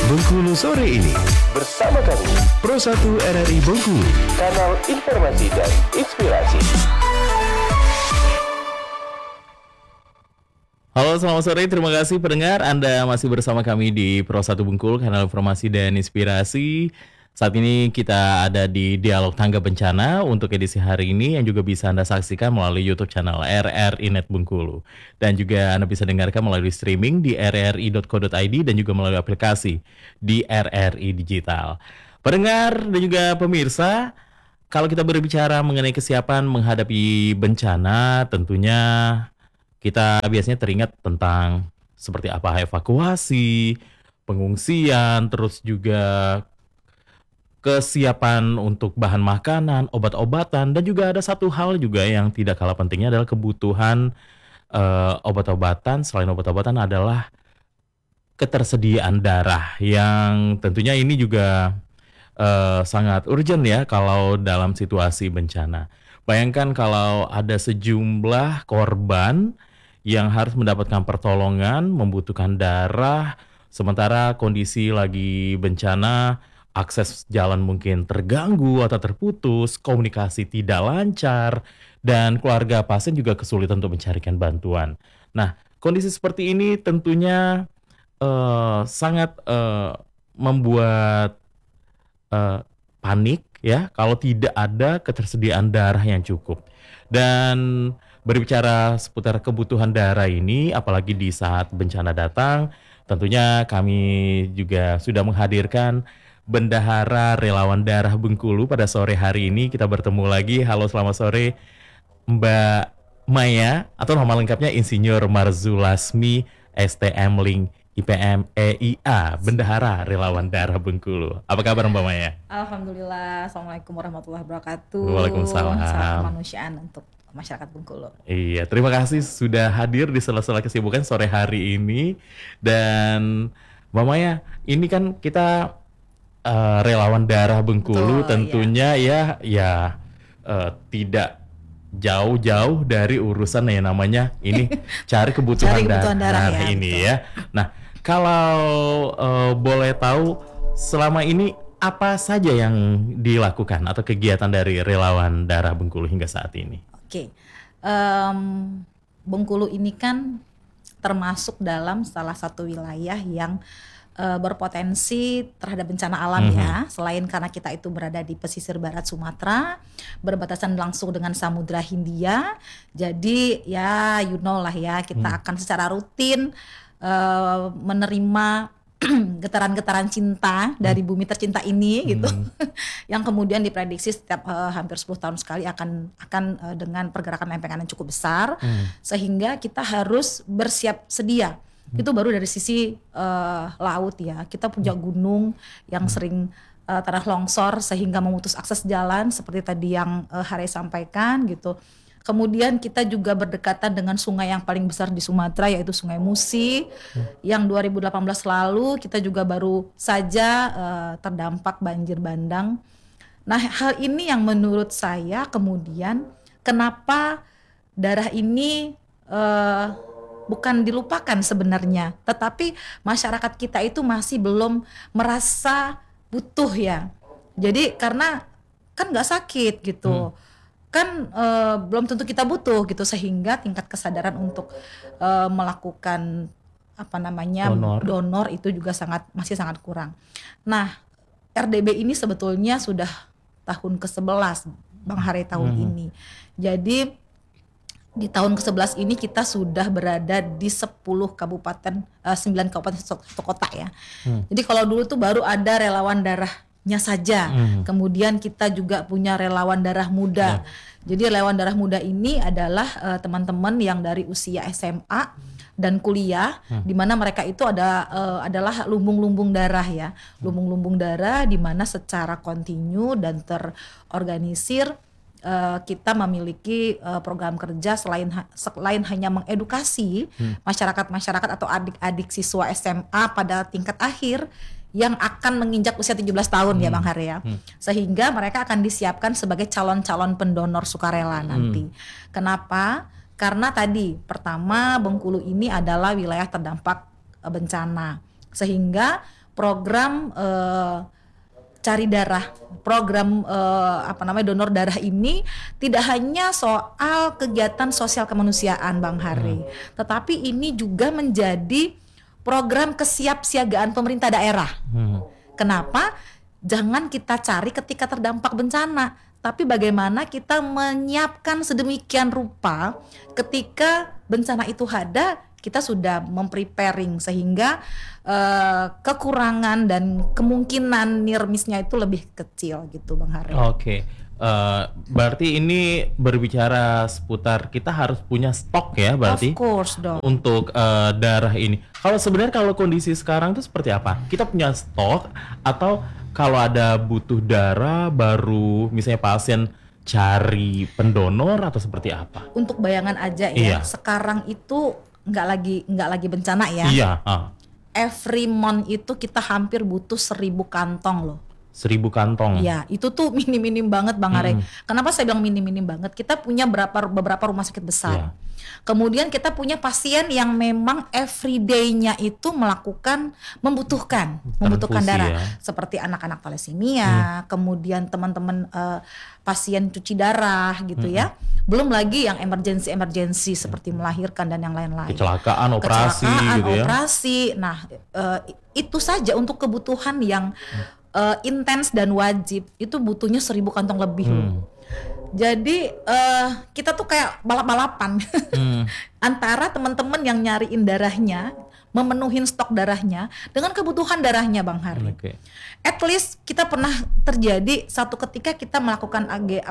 Bengkulu sore ini. Bersama kami, Pro 1 RRI Bengkulu. kanal informasi dan inspirasi. Halo, selamat sore. Terima kasih pendengar. Anda masih bersama kami di Pro 1 Bengkulu, kanal informasi dan inspirasi. Saat ini kita ada di Dialog Tangga Bencana untuk edisi hari ini yang juga bisa Anda saksikan melalui YouTube channel RRI Net Bengkulu. Dan juga Anda bisa dengarkan melalui streaming di rri.co.id dan juga melalui aplikasi di RRI Digital. Pendengar dan juga pemirsa, kalau kita berbicara mengenai kesiapan menghadapi bencana, tentunya kita biasanya teringat tentang seperti apa evakuasi, pengungsian, terus juga kesiapan untuk bahan makanan, obat-obatan, dan juga ada satu hal juga yang tidak kalah pentingnya adalah kebutuhan obat-obatan. Selain obat-obatan adalah ketersediaan darah yang tentunya ini juga sangat urgent ya kalau dalam situasi bencana. Bayangkan kalau ada sejumlah korban yang harus mendapatkan pertolongan, membutuhkan darah, sementara kondisi lagi bencana, akses jalan mungkin terganggu atau terputus, komunikasi tidak lancar, dan keluarga pasien juga kesulitan untuk mencarikan bantuan. Nah, kondisi seperti ini tentunya sangat membuat panik ya kalau tidak ada ketersediaan darah yang cukup. Dan berbicara seputar kebutuhan darah ini, apalagi di saat bencana datang, tentunya kami juga sudah menghadirkan Bendahara Relawan Darah Bengkulu pada sore hari ini. Kita bertemu lagi. Halo, selamat sore Mbak Maya, atau nama lengkapnya Insinyur Marzulasmi STM Link IPM EIA, Bendahara Relawan Darah Bengkulu. Apa kabar Mbak Maya? Alhamdulillah. Assalamualaikum warahmatullahi wabarakatuh. Waalaikumsalam. Salam kemanusiaan untuk masyarakat Bengkulu. Iya, terima kasih sudah hadir di sela-sela kesibukan sore hari ini. Dan Mbak Maya, ini kan kita relawan darah Bengkulu. Betul, tentunya tidak jauh-jauh dari urusan yang namanya ini cari kebutuhan, darah ya, ini betul. ya. Nah, kalau boleh tahu selama ini apa saja yang dilakukan atau kegiatan dari relawan darah Bengkulu hingga saat ini? Oke. Bengkulu ini kan termasuk dalam salah satu wilayah yang berpotensi terhadap bencana alam ya. Selain karena kita itu berada di pesisir barat Sumatera, berbatasan langsung dengan Samudra Hindia. Jadi ya lah ya, kita akan secara rutin menerima getaran-getaran cinta dari bumi tercinta ini gitu. Yang kemudian diprediksi setiap hampir 10 tahun sekali akan dengan pergerakan lempengan yang cukup besar, sehingga kita harus bersiap sedia. Itu baru dari sisi laut ya. Kita punya gunung yang sering tanah longsor sehingga memutus akses jalan seperti tadi yang Hare sampaikan gitu. Kemudian kita juga berdekatan dengan sungai yang paling besar di Sumatera, yaitu Sungai Musi, yang 2018 lalu kita juga baru saja terdampak banjir bandang. Nah, hal ini yang menurut saya kemudian kenapa darah ini bukan dilupakan sebenarnya, tetapi masyarakat kita itu masih belum merasa butuh ya. Jadi karena kan nggak sakit gitu, kan belum tentu kita butuh gitu, sehingga tingkat kesadaran untuk melakukan donor itu juga masih sangat kurang. Nah, RDB ini sebetulnya sudah tahun ke-11 Bang Hare tahun ini. Jadi di tahun ke-11 ini kita sudah berada di 10 kabupaten, 9 kabupaten 1 kota ya. Jadi kalau dulu tuh baru ada relawan darahnya saja. Kemudian kita juga punya relawan darah muda. Jadi relawan darah muda ini adalah teman-teman yang dari usia SMA dan kuliah, di mana mereka itu adalah lumbung-lumbung darah ya. Lumbung-lumbung darah di mana secara kontinu dan terorganisir kita memiliki program kerja selain hanya mengedukasi masyarakat atau adik-adik siswa SMA pada tingkat akhir yang akan menginjak usia 17 tahun ya Bang Hare ya. Sehingga mereka akan disiapkan sebagai calon-calon pendonor sukarela nanti. Kenapa? Karena tadi pertama Bengkulu ini adalah wilayah terdampak bencana. Sehingga program cari darah, program donor darah ini tidak hanya soal kegiatan sosial kemanusiaan Bang Hari, tetapi ini juga menjadi program kesiapsiagaan pemerintah daerah. Kenapa? Jangan kita cari ketika terdampak bencana, tapi bagaimana kita menyiapkan sedemikian rupa ketika bencana itu ada, kita sudah mempreparing sehingga kekurangan dan kemungkinan near-miss-nya itu lebih kecil gitu Bang Hari. Oke. Berarti ini berbicara seputar kita harus punya stok ya berarti. Of course dong. Untuk darah ini. Kalau kondisi sekarang itu seperti apa? Kita punya stok atau kalau ada butuh darah baru misalnya pasien cari pendonor atau seperti apa? Untuk bayangan aja ya, sekarang itu nggak lagi bencana ya. Iya. Every month itu kita hampir butuh 1.000 kantong loh. 1.000 kantong. Ya, itu tuh minim-minim banget Bang Are. Kenapa saya bilang minim-minim banget? Kita punya beberapa rumah sakit besar. Yeah. Kemudian kita punya pasien yang memang everyday-nya itu membutuhkan darah, seperti anak-anak thalassemia, kemudian teman-teman pasien cuci darah gitu ya. Belum lagi yang emergency seperti melahirkan dan yang lain-lain. Kecelakaan, operasi. Nah, itu saja untuk kebutuhan yang intens dan wajib itu butuhnya 1.000 kantong lebih loh. Jadi kita tuh kayak balap-balapan antara teman-teman yang nyariin darahnya, memenuhin stok darahnya dengan kebutuhan darahnya Bang Hari. Okay. At least kita pernah terjadi satu ketika kita melakukan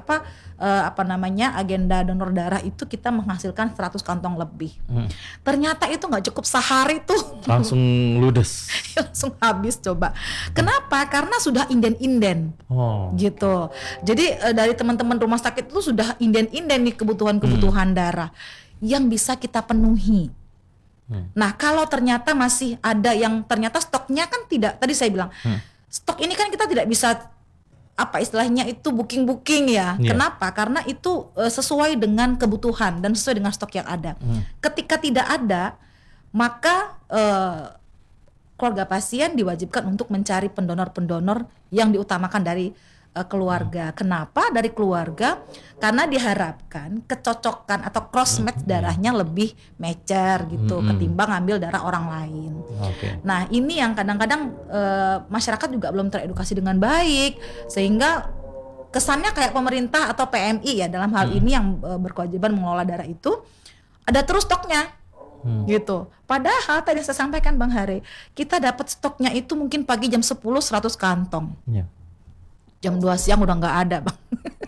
agenda donor darah itu kita menghasilkan 100 kantong lebih. Ternyata itu nggak cukup sehari tuh. Langsung ludes. Langsung habis coba. Kenapa? Karena sudah inden-inden. Gitu. Jadi dari teman-teman rumah sakit itu sudah inden-inden nih kebutuhan darah yang bisa kita penuhi. Nah, kalau ternyata masih ada yang ternyata stoknya kan tidak, tadi saya bilang, stok ini kan kita tidak bisa istilahnya itu booking ya. Kenapa? Karena itu sesuai dengan kebutuhan dan sesuai dengan stok yang ada. Ketika tidak ada, maka keluarga pasien diwajibkan untuk mencari pendonor-pendonor yang diutamakan dari keluarga. Kenapa dari keluarga? Karena diharapkan kecocokan atau cross match darahnya lebih mature gitu ketimbang ambil darah orang lain. Nah, ini yang kadang-kadang masyarakat juga belum teredukasi dengan baik sehingga kesannya kayak pemerintah atau PMI ya dalam hal ini yang berkewajiban mengelola darah itu ada terus stoknya. Gitu. Padahal tadi saya sampaikan Bang Hari, kita dapat stoknya itu mungkin pagi jam 10 100 kantong. Jam 2 siang udah nggak ada Bang.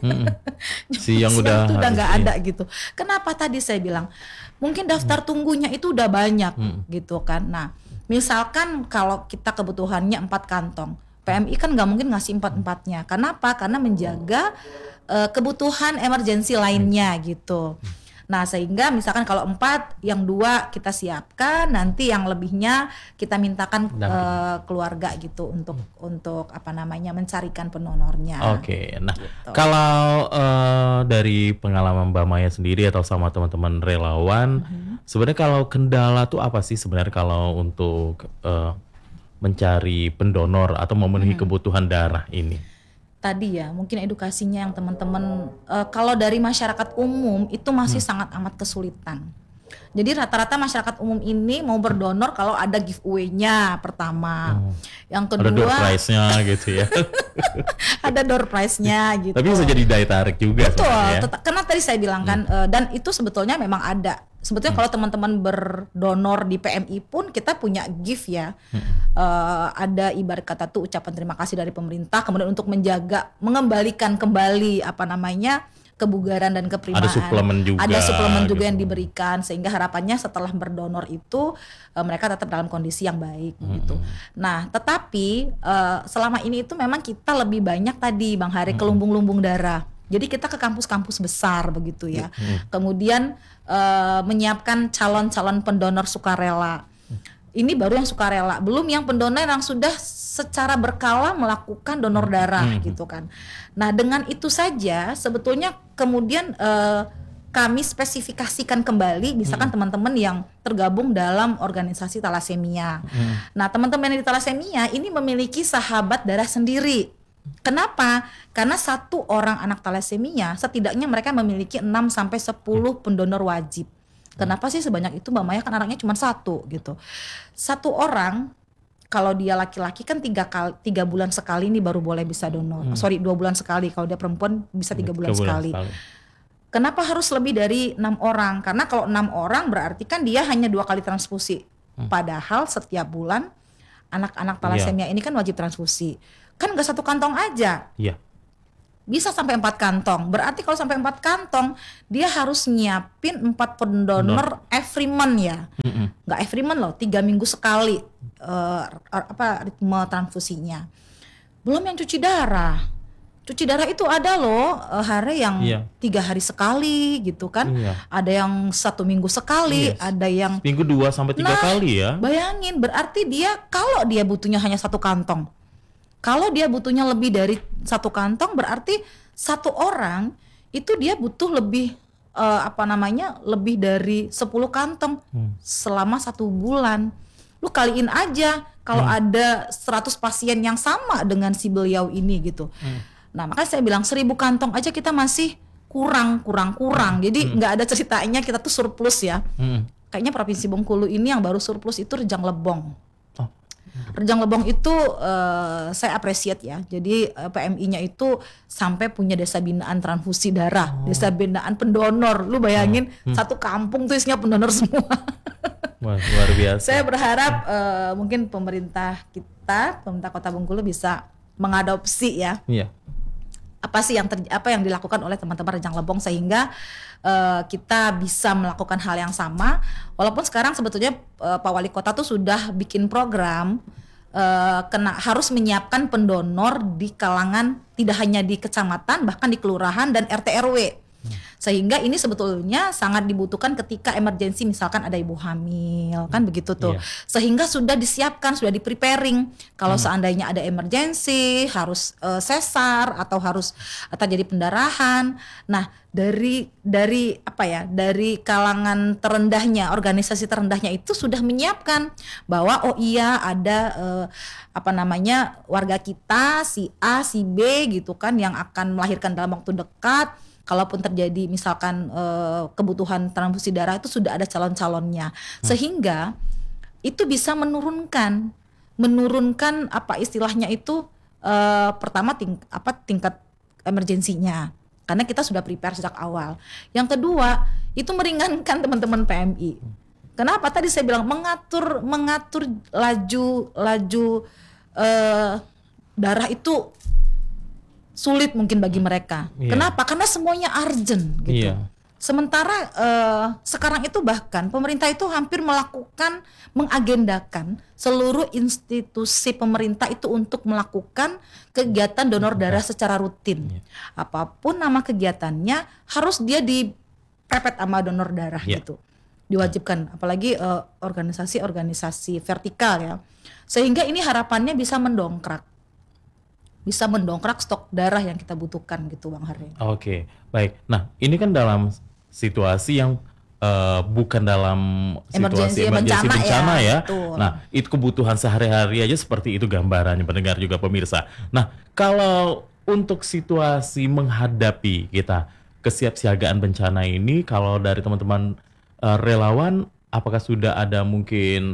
Siang udah nggak ada gitu. Kenapa tadi saya bilang mungkin daftar tunggunya itu udah banyak gitu kan. Nah, misalkan kalau kita kebutuhannya 4 kantong, PMI kan nggak mungkin ngasih 4-4-nya. Kenapa? Karena menjaga kebutuhan emergensi lainnya gitu. Nah, sehingga misalkan kalau 4, yang 2 kita siapkan, nanti yang lebihnya kita mintakan keluarga gitu untuk mencarikan pendonornya. Nah, gitu. Kalau dari pengalaman Mbak Maya sendiri atau sama teman-teman relawan, sebenarnya kalau kendala tuh apa sih sebenarnya kalau untuk mencari pendonor atau memenuhi kebutuhan darah ini? Tadi ya mungkin edukasinya yang teman-teman kalau dari masyarakat umum itu masih sangat amat kesulitan. Jadi rata-rata masyarakat umum ini mau berdonor kalau ada giveaway-nya pertama. Yang kedua ada door prize-nya gitu ya. Ada door prize-nya gitu. Tapi bisa jadi daya tarik juga. Betul, karena tadi saya bilang kan dan itu sebetulnya memang ada. Sebetulnya kalau teman-teman berdonor di PMI pun kita punya gift ya. Ada ibarat kata tuh ucapan terima kasih dari pemerintah, kemudian untuk mengembalikan kembali kebugaran dan keprimaan. Ada suplemen juga yang diberikan sehingga harapannya setelah berdonor itu mereka tetap dalam kondisi yang baik gitu. Nah, tetapi selama ini itu memang kita lebih banyak tadi Bang Hari ke lumbung-lumbung darah. Jadi kita ke kampus-kampus besar begitu ya. Kemudian menyiapkan calon-calon pendonor sukarela. Ini baru yang sukarela, belum yang pendonor yang sudah secara berkala melakukan donor darah gitu kan. Nah, dengan itu saja sebetulnya kemudian kami spesifikasikan kembali, misalkan teman-teman yang tergabung dalam organisasi talasemia. Nah, teman-teman yang di talasemia ini memiliki sahabat darah sendiri. Kenapa? Karena satu orang anak talasemia setidaknya mereka memiliki 6 sampai 10 pendonor wajib. Kenapa sih sebanyak itu Mbak Maya? Kan anaknya cuma satu gitu. Satu orang kalau dia laki-laki kan 3 bulan sekali nih baru boleh bisa donor. 2 bulan sekali. Kalau dia perempuan bisa 3 bulan sekali. Kenapa harus lebih dari 6 orang? Karena kalau 6 orang berarti kan dia hanya 2 kali transfusi. Padahal setiap bulan anak-anak talasemia ini kan wajib transfusi. Kan gak 1 kantong aja. Iya. Bisa sampai 4 kantong. Berarti kalau sampai 4 kantong dia harus nyiapin 4 pendonor every month ya. Gak every month loh, 3 minggu sekali ritme transfusinya. Belum yang cuci darah. Cuci darah itu ada loh hari yang 3 hari sekali gitu kan. Ada yang 1 minggu sekali, ada yang minggu 2 sampai 3 kali ya. Bayangin, berarti dia kalau dia butuhnya hanya 1 kantong. Kalau dia butuhnya lebih dari 1 kantong berarti 1 orang itu dia butuh lebih lebih dari 10 kantong selama 1 bulan. Lu kaliin aja kalau ada 100 pasien yang sama dengan si beliau ini gitu. Nah, makanya saya bilang 1000 kantong aja kita masih kurang. Jadi nggak ada ceritanya kita tuh surplus ya. Kayaknya Provinsi Bengkulu ini yang baru surplus itu Rejang Lebong. Rejang Lebong itu saya appreciate ya. Jadi PMI-nya itu sampai punya desa binaan transfusi darah, desa binaan pendonor. Lu bayangin satu kampung tuh isinya pendonor semua. Wah, luar biasa. Saya berharap mungkin pemerintah Kota Bengkulu bisa mengadopsi ya. Iya. Apa yang dilakukan oleh teman-teman Rejang Lebong sehingga kita bisa melakukan hal yang sama. Walaupun sekarang sebetulnya Pak Wali Kota tuh sudah bikin program harus menyiapkan pendonor di kalangan tidak hanya di kecamatan, bahkan di kelurahan dan RT RW. Sehingga ini sebetulnya sangat dibutuhkan ketika emergensi, misalkan ada ibu hamil kan begitu tuh. Sehingga sudah disiapkan, sudah di-preparing kalau seandainya ada emergensi, harus sesar atau harus terjadi pendarahan. Nah, dari kalangan terendahnya, organisasi terendahnya itu sudah menyiapkan bahwa ada warga kita si A, si B gitu kan yang akan melahirkan dalam waktu dekat. Kalaupun terjadi misalkan kebutuhan transfusi darah itu sudah ada calon-calonnya, sehingga itu bisa menurunkan istilahnya itu pertama tingkat emergensinya karena kita sudah prepare sejak awal. Yang kedua itu meringankan teman-teman PMI. Kenapa? Tadi saya bilang mengatur laju darah itu sulit mungkin bagi mereka. Kenapa? Karena semuanya urgent gitu. Sementara sekarang itu bahkan pemerintah itu hampir mengagendakan seluruh institusi pemerintah itu untuk melakukan kegiatan donor darah secara rutin. Apapun nama kegiatannya harus dia dipepet sama donor darah gitu. Diwajibkan, apalagi organisasi-organisasi vertikal ya. Sehingga ini harapannya bisa mendongkrak stok darah yang kita butuhkan gitu Bang Hari. Oke, baik. Nah, ini kan dalam situasi yang bukan dalam situasi emergensi bencana ya. Nah, itu kebutuhan sehari-hari aja seperti itu gambarannya pendengar juga pemirsa. Nah, kalau untuk situasi menghadapi kita kesiapsiagaan bencana ini, kalau dari teman-teman relawan, apakah sudah ada mungkin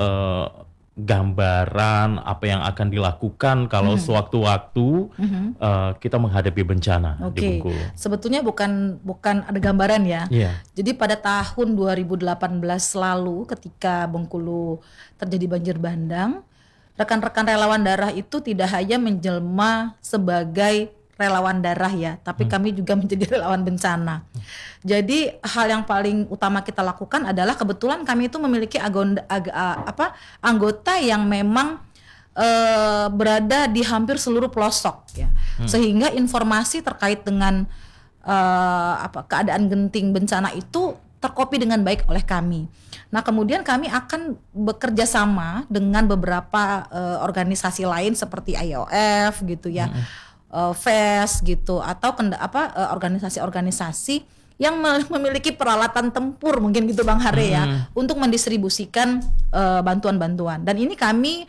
gambaran apa yang akan dilakukan kalau sewaktu-waktu kita menghadapi bencana di Bengkulu? Sebetulnya bukan ada gambaran ya. Jadi pada tahun 2018 lalu ketika Bengkulu terjadi banjir bandang, rekan-rekan relawan darah itu tidak hanya menjelma sebagai relawan darah ya, tapi kami juga menjadi relawan bencana. Jadi hal yang paling utama kita lakukan adalah kebetulan kami itu memiliki anggota yang memang berada di hampir seluruh pelosok ya, sehingga informasi terkait dengan keadaan genting bencana itu terkopi dengan baik oleh kami. Nah, kemudian kami akan bekerja sama dengan beberapa organisasi lain seperti IOF gitu ya. FES gitu atau organisasi-organisasi yang memiliki peralatan tempur mungkin gitu Bang Hare ya, untuk mendistribusikan bantuan-bantuan. Dan ini kami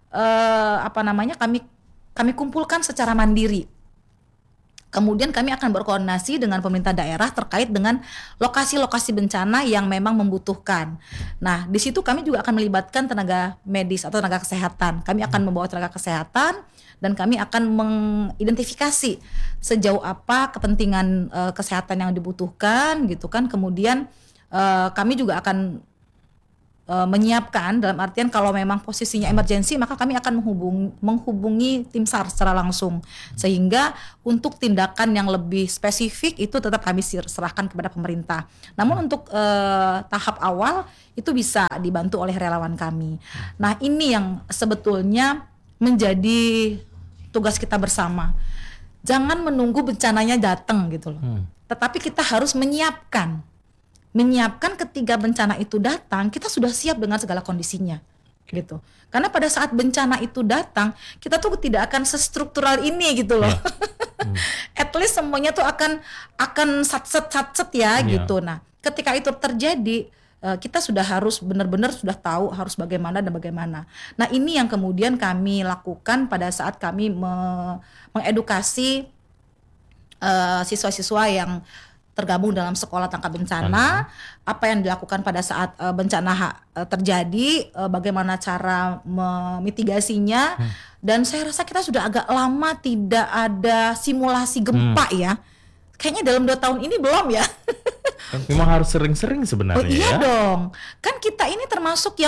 kami kumpulkan secara mandiri. Kemudian kami akan berkoordinasi dengan pemerintah daerah terkait dengan lokasi-lokasi bencana yang memang membutuhkan. Nah, di situ kami juga akan melibatkan tenaga medis atau tenaga kesehatan. Kami akan membawa tenaga kesehatan dan kami akan mengidentifikasi sejauh apa kepentingan kesehatan yang dibutuhkan gitu kan. Kemudian kami juga akan menyiapkan, dalam artian kalau memang posisinya emergensi maka kami akan menghubungi tim SAR secara langsung, sehingga untuk tindakan yang lebih spesifik itu tetap kami serahkan kepada pemerintah. Namun untuk tahap awal itu bisa dibantu oleh relawan kami. Nah, ini yang sebetulnya menjadi tugas kita bersama. Jangan menunggu bencananya datang gitu loh. Tetapi kita harus menyiapkan ketika bencana itu datang, kita sudah siap dengan segala kondisinya, gitu. Karena pada saat bencana itu datang, kita tuh tidak akan sestruktural ini gitu loh. At least semuanya tuh akan satset ya gitu. Nah, ketika itu terjadi, kita sudah harus benar-benar sudah tahu harus bagaimana dan bagaimana. Nah, ini yang kemudian kami lakukan pada saat kami mengedukasi siswa-siswa yang tergabung dalam sekolah tangkap bencana, apa yang dilakukan pada saat bencana terjadi, bagaimana cara memitigasinya, dan saya rasa kita sudah agak lama tidak ada simulasi gempa ya. Kayaknya dalam 2 tahun ini belum ya. Memang harus sering-sering sebenarnya. Oh iya ya. dong, kan kita ini termasuk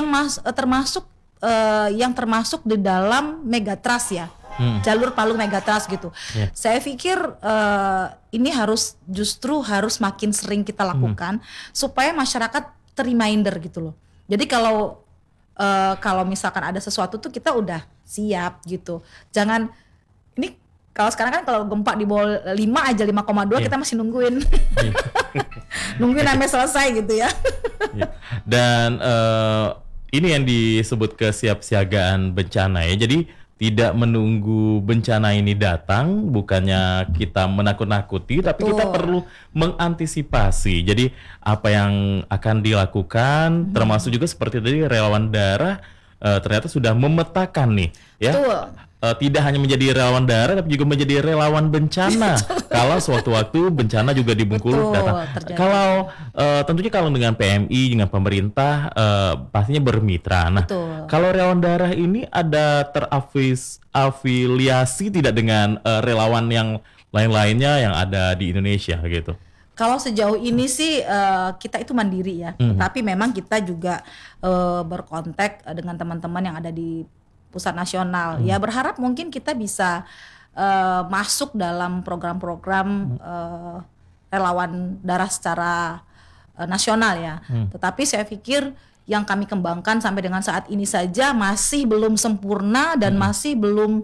yang termasuk di dalam Megatrust ya. Jalur Palu Megatrust gitu. Saya pikir ini harus makin sering kita lakukan supaya masyarakat ter-reminder gitu loh. Jadi kalau misalkan ada sesuatu tuh kita udah siap gitu. Jangan ini kalau sekarang kan kalau gempa di bawah 5 aja 5,2 kita masih nungguin. Nungguin sampai selesai gitu ya. Dan ini yang disebut kesiapsiagaan bencana ya. Jadi tidak menunggu bencana ini datang, bukannya kita menakut-nakuti, tapi kita perlu mengantisipasi. Jadi apa yang akan dilakukan, termasuk juga seperti tadi relawan darah, ternyata sudah memetakan nih, ya. Tidak hanya menjadi relawan darah, tapi juga menjadi relawan bencana. Kalau sewaktu-waktu bencana juga di Bengkulu datang. Kalau tentunya kalau dengan PMI, dengan pemerintah, pastinya bermitra. Nah, kalau relawan darah ini ada terafiliasi tidak dengan relawan yang lain-lainnya yang ada di Indonesia gitu? Kalau sejauh ini sih kita itu mandiri ya, tapi memang kita juga berkontak dengan teman-teman yang ada di pusat nasional. Ya berharap mungkin kita bisa masuk dalam program-program relawan darah secara nasional ya. Tetapi saya pikir yang kami kembangkan sampai dengan saat ini saja masih belum sempurna dan masih belum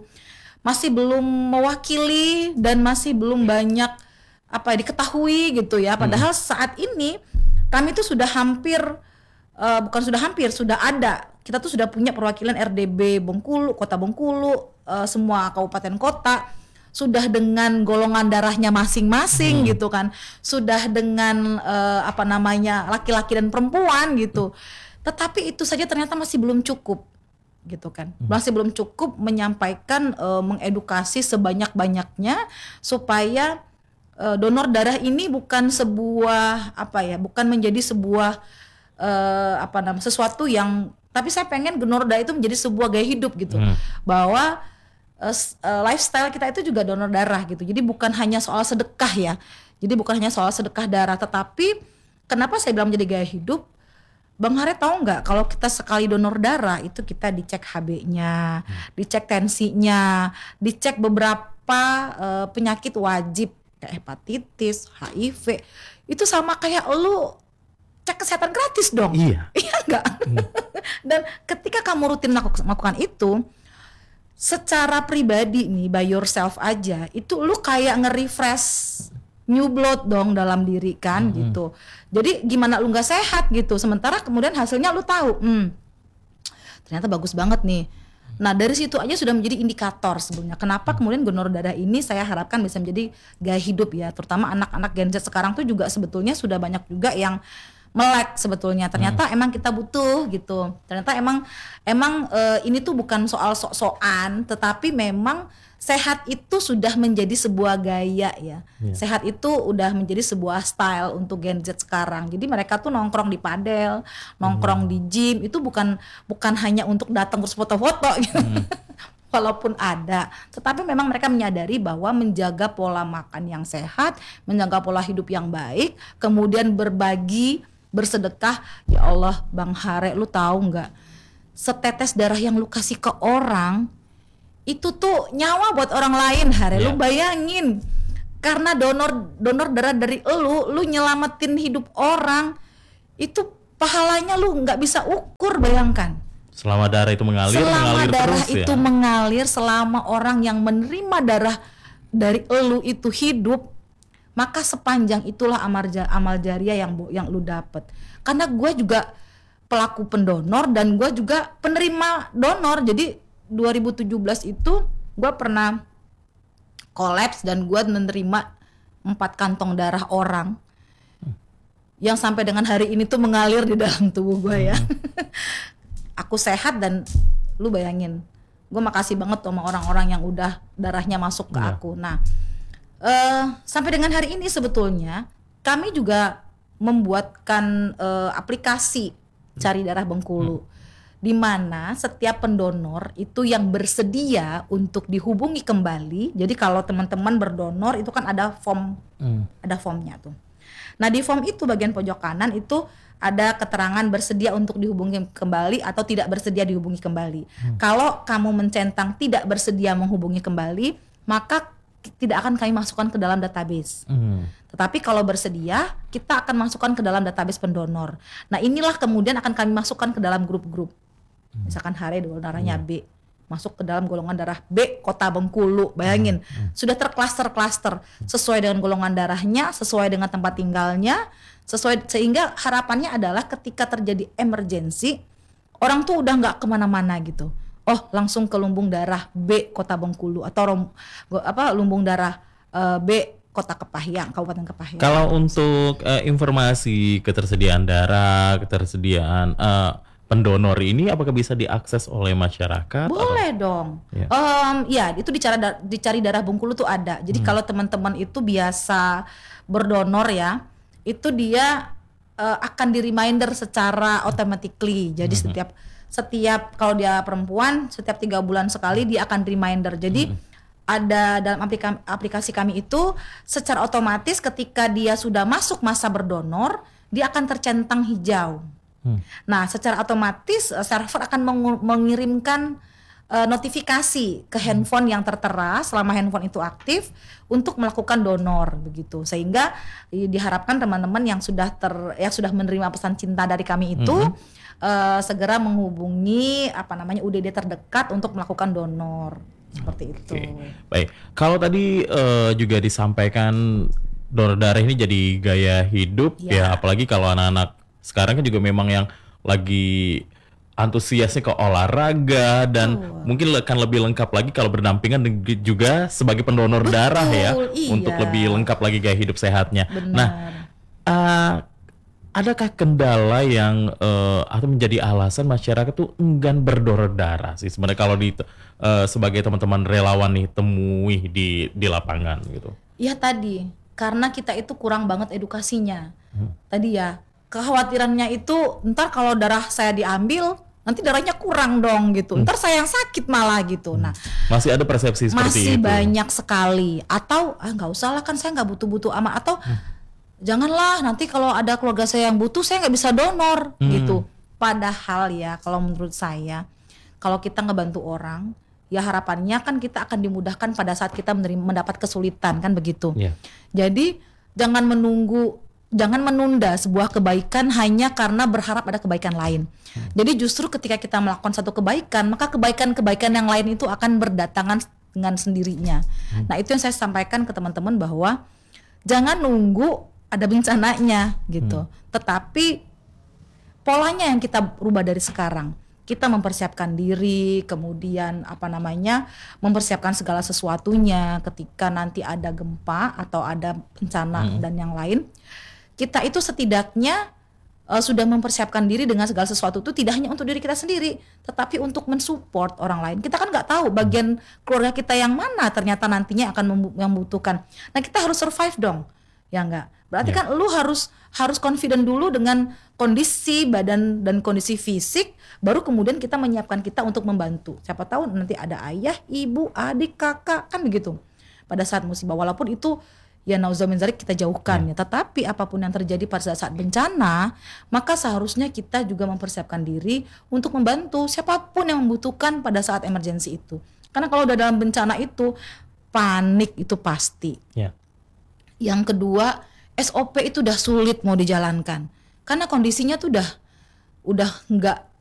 mewakili dan masih belum banyak diketahui gitu ya. Padahal saat ini kami tuh sudah sudah ada. Kita tuh sudah punya perwakilan RDB Bengkulu, Kota Bengkulu, semua kabupaten kota sudah dengan golongan darahnya masing-masing gitu kan. Sudah dengan laki-laki dan perempuan gitu. Tetapi itu saja ternyata masih belum cukup gitu kan. Masih belum cukup menyampaikan, mengedukasi sebanyak-banyaknya supaya donor darah ini bukan sebuah bukan menjadi sebuah sesuatu yang, tapi saya pengen donor darah itu menjadi sebuah gaya hidup gitu. Bahwa lifestyle kita itu juga donor darah gitu. Jadi bukan hanya soal sedekah ya. Jadi bukan hanya soal sedekah darah, tetapi kenapa saya bilang menjadi gaya hidup? Bang Hare tahu nggak kalau kita sekali donor darah itu kita dicek HB-nya, dicek tensinya, dicek beberapa penyakit wajib kayak hepatitis, HIV. Itu sama kayak lu cek kesehatan gratis dong. Iya. Iya enggak? Dan ketika kamu rutin melakukan itu, secara pribadi nih, by yourself aja, itu lu kayak nge-refresh new blood dong dalam diri kan gitu. Jadi gimana lu gak sehat gitu, sementara kemudian hasilnya lu tahu, ternyata bagus banget nih. Nah dari situ aja sudah menjadi indikator sebenarnya. Kenapa kemudian donor darah ini saya harapkan bisa menjadi gaya hidup ya. Terutama anak-anak Gen Z sekarang tuh juga sebetulnya sudah banyak juga yang melek sebetulnya. Ternyata emang kita butuh gitu. Ternyata emang ini tuh bukan soal sok-sokan, tetapi memang sehat itu sudah menjadi sebuah gaya ya. Sehat itu udah menjadi sebuah style untuk Gen Z sekarang. Jadi mereka tuh nongkrong di padel, nongkrong di gym itu bukan hanya untuk datang terus foto-foto gitu. Walaupun ada, tetapi memang mereka menyadari bahwa menjaga pola makan yang sehat, menjaga pola hidup yang baik, kemudian berbagi, bersedekah. Ya Allah, Bang Hare, lu tahu nggak? Setetes darah yang lu kasih ke orang itu tuh nyawa buat orang lain, Hare. Lu bayangin, karena donor darah dari lu nyelamatin hidup orang, itu pahalanya lu nggak bisa ukur, bayangkan. Selama darah itu mengalir darah terus itu ya. mengalir, selama orang yang menerima darah dari elu itu hidup, maka sepanjang itulah amal jariah yang lu dapet. Karena gue juga pelaku pendonor dan gue juga penerima donor. Jadi 2017 itu gue pernah kolaps dan gue menerima 4 kantong darah orang yang sampai dengan hari ini tuh mengalir di dalam tubuh gue ya. Aku sehat dan lu bayangin, gue makasih banget sama orang-orang yang udah darahnya masuk ke aku. Nah, sampai dengan hari ini sebetulnya kami juga membuatkan aplikasi Cari Darah Bengkulu, di mana setiap pendonor itu yang bersedia untuk dihubungi kembali. Jadi kalau teman-teman berdonor itu kan ada form, ada formnya tuh. Nah di form itu bagian pojok kanan itu ada keterangan bersedia untuk dihubungi kembali atau tidak bersedia dihubungi kembali. Kalau kamu mencentang tidak bersedia menghubungi kembali, maka tidak akan kami masukkan ke dalam database. Tetapi kalau bersedia, kita akan masukkan ke dalam database pendonor. Nah inilah kemudian akan kami masukkan ke dalam grup-grup. Misalkan Hare donor darahnya B, masuk ke dalam golongan darah B Kota Bengkulu. Bayangin, sudah terklaster-klaster sesuai dengan golongan darahnya, sesuai dengan tempat tinggalnya, sehingga harapannya adalah ketika terjadi emergensi, orang tuh udah nggak kemana-mana gitu. Oh langsung ke lumbung darah B Kota Bengkulu atau lumbung darah B Kota Kepahyang, Kabupaten Kepahyang. Kalau untuk informasi ketersediaan darah, ketersediaan pendonor ini apakah bisa diakses oleh masyarakat? Boleh dong. Ya. Ya itu dicari darah Bengkulu tuh ada. Jadi kalau teman-teman itu biasa berdonor ya, itu dia akan di reminder secara automatically. Jadi setiap kalau dia perempuan setiap 3 bulan sekali dia akan reminder. Jadi ada dalam aplikasi kami itu secara otomatis ketika dia sudah masuk masa berdonor dia akan tercentang hijau. Nah secara otomatis server akan mengirimkan notifikasi ke handphone yang tertera selama handphone itu aktif untuk melakukan donor begitu, sehingga diharapkan teman-teman yang sudah menerima pesan cinta dari kami itu segera menghubungi UDD terdekat untuk melakukan donor seperti itu. Baik, kalau tadi juga disampaikan donor darah ini jadi gaya hidup ya, apalagi kalau anak-anak sekarang kan juga memang yang lagi antusiasnya ke olahraga dan mungkin akan lebih lengkap lagi kalau berdampingan juga sebagai pendonor darah ya, untuk lebih lengkap lagi gaya hidup sehatnya. Benar. Nah, adakah kendala yang atau menjadi alasan masyarakat tuh enggan berdonor darah sih sebenarnya kalau sebagai teman-teman relawan nih temui di lapangan gitu? Ya tadi karena kita itu kurang banget edukasinya. Tadi ya kekhawatirannya itu ntar kalau darah saya diambil nanti darahnya kurang dong gitu. Ntar saya yang sakit malah gitu. Nah, masih ada persepsi seperti itu. Masih banyak sekali. Atau nggak usah lah kan saya nggak butuh-butuh amat. Atau janganlah nanti kalau ada keluarga saya yang butuh saya nggak bisa donor gitu. Padahal ya kalau menurut saya kalau kita ngebantu orang ya harapannya kan kita akan dimudahkan pada saat kita mendapat kesulitan kan begitu. Jadi jangan menunda sebuah kebaikan hanya karena berharap ada kebaikan lain. Jadi justru ketika kita melakukan satu kebaikan, maka kebaikan-kebaikan yang lain itu akan berdatangan dengan sendirinya. Nah itu yang saya sampaikan ke teman-teman bahwa jangan nunggu ada bencananya gitu. Tetapi polanya yang kita rubah dari sekarang. kita mempersiapkan diri, kemudian mempersiapkan segala sesuatunya ketika nanti ada gempa atau ada bencana dan yang lain. Kita itu setidaknya sudah mempersiapkan diri dengan segala sesuatu itu tidak hanya untuk diri kita sendiri, tetapi untuk mensupport orang lain. Kita kan nggak tahu bagian keluarga kita yang mana ternyata nantinya akan membutuhkan. Nah kita harus survive dong, ya nggak? Berarti kan lu harus confident dulu dengan kondisi badan dan kondisi fisik, baru kemudian kita menyiapkan kita untuk membantu. Siapa tahu nanti ada ayah, ibu, adik, kakak, kan begitu. Pada saat musibah, walaupun itu ya nauzubillah min dzalik kita jauhkan ya. Tetapi apapun yang terjadi pada saat bencana, maka seharusnya kita juga mempersiapkan diri untuk membantu siapapun yang membutuhkan pada saat emergensi itu. Karena kalau udah dalam bencana itu panik itu pasti. Ya. Yang kedua, SOP itu udah sulit mau dijalankan karena kondisinya tuh udah nggak